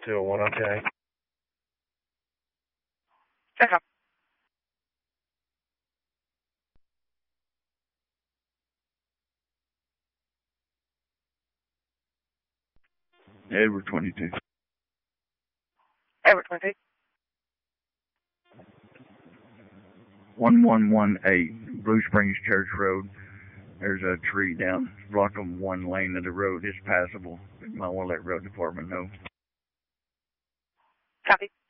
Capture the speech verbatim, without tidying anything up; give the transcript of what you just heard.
two oh one, okay. Okay. Edward twenty-two. Edward twenty-two. one one one eight, Blue Springs Church Road. There's a tree down blocking one lane of the road. It's passable. You might want to let road department know. Copy.